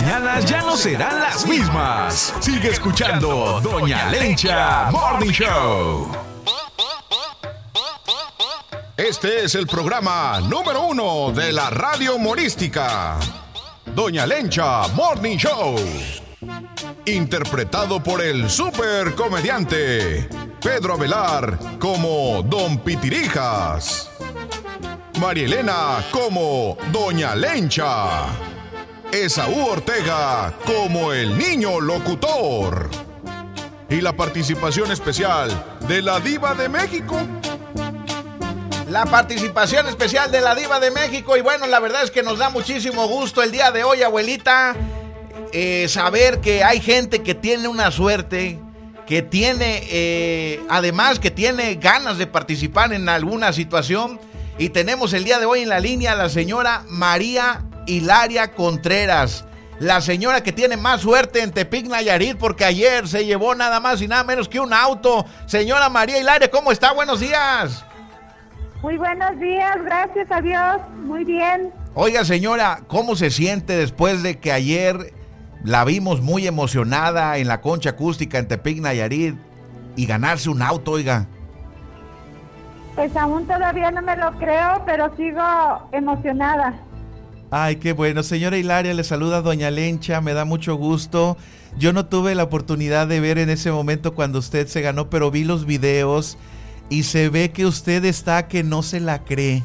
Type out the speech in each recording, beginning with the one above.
mañanas ya no serán las mismas. Sigue escuchando Doña Lencha Morning Show. Este es el programa número 1 de la radio humorística. Doña Lencha Morning Show. Interpretado por el super comediante Pedro Avelar como Don Pitirijas. María Elena como Doña Lencha. Esaú Ortega como el niño locutor. Y la participación especial de la Diva de México. La participación especial de la Diva de México. Y bueno, la verdad es que nos da muchísimo gusto el día de hoy, abuelita, saber que hay gente que tiene una suerte, que tiene, además que tiene ganas de participar en alguna situación. Y tenemos el día de hoy en la línea a la señora María Hilaria Contreras, la señora que tiene más suerte en Tepic, Nayarit, porque ayer se llevó nada más y nada menos que un auto. Señora María Hilaria, ¿cómo está? Buenos días. Muy buenos días, gracias a Dios, muy bien. Oiga, señora, ¿cómo se siente después de que ayer la vimos muy emocionada en la concha acústica en Tepic, Nayarit, y ganarse un auto, oiga? Pues aún todavía no me lo creo, pero sigo emocionada. Ay, qué bueno. Señora Hilaria, le saluda Doña Lencha, me da mucho gusto. Yo no tuve la oportunidad de ver en ese momento cuando usted se ganó, pero vi los videos y se ve que usted está que no se la cree.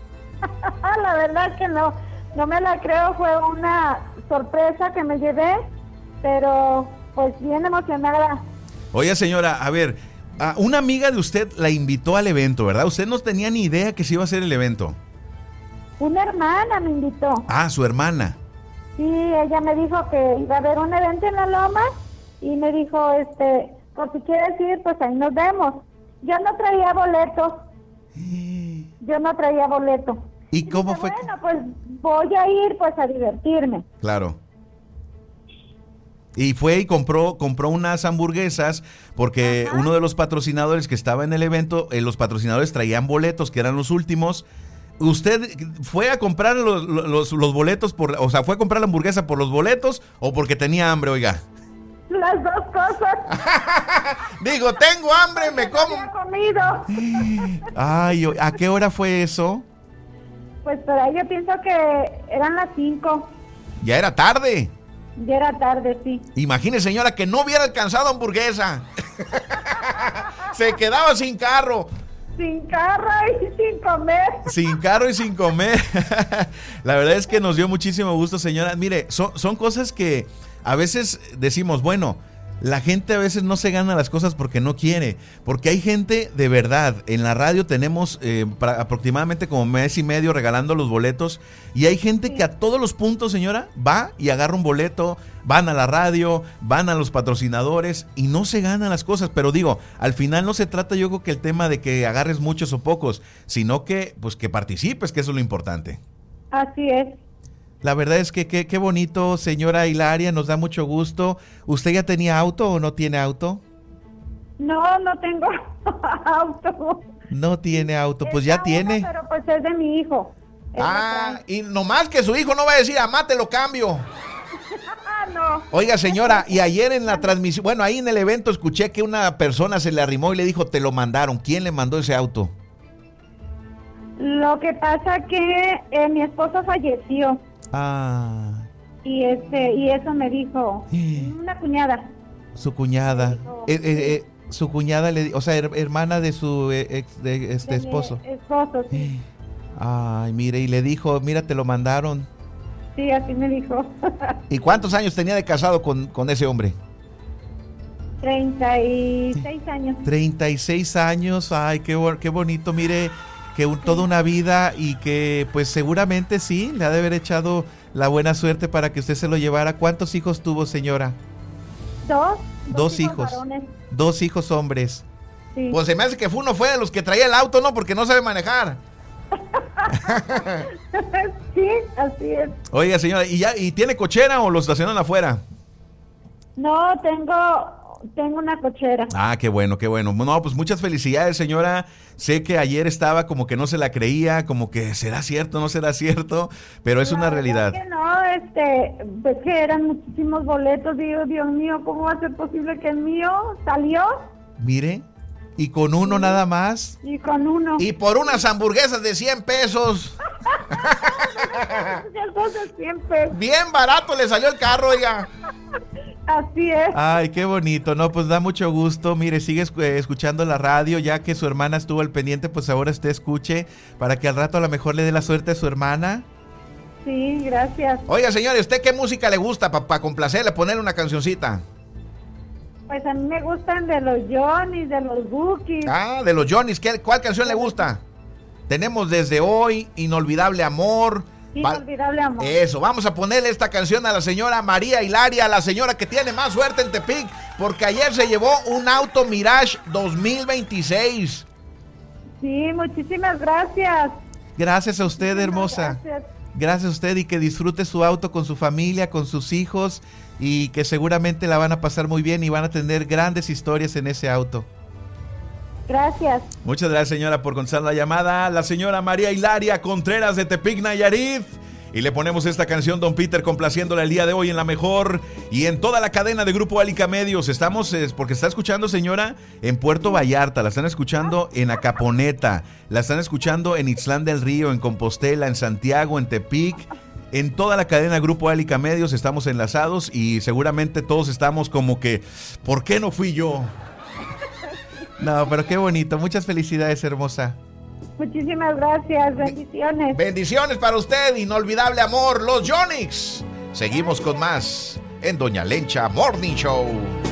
La verdad que no me la creo, fue una sorpresa que me llevé, pero pues bien emocionada. Oye, señora, a ver, una amiga de usted la invitó al evento, ¿verdad? Usted no tenía ni idea que se iba a hacer el evento. Una hermana me invitó. Ah, su hermana. Sí, ella me dijo que iba a haber un evento en La Loma y me dijo, por si quieres ir, pues ahí nos vemos. Yo no traía boleto. ¿Y cómo dije, fue? Bueno, pues voy a ir pues a divertirme. Claro. Y fue y compró unas hamburguesas porque uno de los patrocinadores que estaba en el evento, los patrocinadores traían boletos que eran los últimos. ¿Usted fue a comprar los boletos fue a comprar la hamburguesa por los boletos o porque tenía hambre, oiga? Las dos cosas. Digo, tengo hambre, me como. Había comido. Ay, ¿a qué hora fue eso? Pues por ahí yo pienso que eran las 5. Ya era tarde. Ya era tarde, sí. Imagine, señora, que no hubiera alcanzado hamburguesa. Se quedaba sin carro. Sin carro y sin comer. Sin carro y sin comer. La verdad es que nos dio muchísimo gusto, señora. Mire, son cosas que a veces decimos, bueno, la gente a veces no se gana las cosas porque no quiere, porque hay gente de verdad. En la radio tenemos aproximadamente como mes y medio regalando los boletos y hay gente que a todos los puntos, señora, va y agarra un boleto, van a la radio, van a los patrocinadores y no se ganan las cosas. Pero digo, al final no se trata, yo creo, que el tema de que agarres muchos o pocos, sino que pues que participes, que eso es lo importante. Así es. La verdad es que qué bonito, señora Hilaria, nos da mucho gusto. ¿Usted ya tenía auto o no tiene auto? No tengo auto. No tiene auto, pues ya tiene. Pero pues es de mi hijo. Y nomás que su hijo no va a decir, mamá, te lo cambio. No. Oiga, señora, y ayer en la transmisión, bueno, ahí en el evento escuché que una persona se le arrimó y le dijo, te lo mandaron. ¿Quién le mandó ese auto? Lo que pasa que mi esposo falleció. Ah. Y eso me dijo una cuñada. Su cuñada. Su cuñada, hermana de su esposo. Esposo, sí. Ay, mire, y le dijo, mira, te lo mandaron. Sí, así me dijo. ¿Y cuántos años tenía de casado con ese hombre? 36 años. 36 años, ay, qué bonito, mire, que toda una vida y que pues seguramente sí, le ha de haber echado la buena suerte para que usted se lo llevara. ¿Cuántos hijos tuvo, señora? Dos hijos. Varones. 2 hijos hombres. Sí. Pues se me hace que uno fue de los que traía el auto, ¿no? Porque no sabe manejar. Sí, así es. Oiga, señora, ¿y tiene cochera o lo estacionan afuera? No, tengo una cochera. Ah, qué bueno, qué bueno. No, pues muchas felicidades, señora. Sé que ayer estaba como que no se la creía, como que será cierto, no será cierto, pero es una realidad. Que no, pues que eran muchísimos boletos. Digo, Dios mío, ¿cómo va a ser posible que el mío salió? Mire, y con uno nada más. Y con uno. Y por unas hamburguesas de 100 pesos. Entonces siempre. Bien barato le salió el carro, oiga. Así es. Ay, qué bonito, no, pues da mucho gusto. Mire, sigue escuchando la radio, ya que su hermana estuvo al pendiente, pues ahora usted escuche, para que al rato a lo mejor le dé la suerte a su hermana. Sí, gracias. Oiga, señor, ¿usted qué música le gusta para complacerle, ponerle una cancioncita? Pues a mí me gustan de los Johnny's, de los Bookies. Ah, de los Johnny's, ¿cuál canción le gusta? Tenemos Desde Hoy, Inolvidable Amor. Inolvidable Amor. Eso, vamos a ponerle esta canción a la señora María Hilaria, la señora que tiene más suerte en Tepic, porque ayer se llevó un auto Mirage 2026. Sí, muchísimas gracias. Gracias a usted, hermosa. Gracias. Gracias a usted y que disfrute su auto con su familia, con sus hijos y que seguramente la van a pasar muy bien y van a tener grandes historias en ese auto. Gracias. Muchas gracias, señora, por contestar la llamada. La señora María Hilaria Contreras de Tepic, Nayarit. Y le ponemos esta canción, don Peter, complaciéndola el día de hoy en La Mejor y en toda la cadena de Grupo Álica Medios. Estamos, porque está escuchando, señora, en Puerto Vallarta, la están escuchando en Acaponeta, la están escuchando en Ixtlán del Río, en Compostela, en Santiago, en Tepic. En toda la cadena Grupo Álica Medios estamos enlazados y seguramente todos estamos como que, ¿por qué no fui yo? No, pero qué bonito. Muchas felicidades, hermosa. Muchísimas gracias. Bendiciones. Bendiciones para usted, Inolvidable Amor, los Johnny's. Seguimos con más en Doña Lencha Morning Show.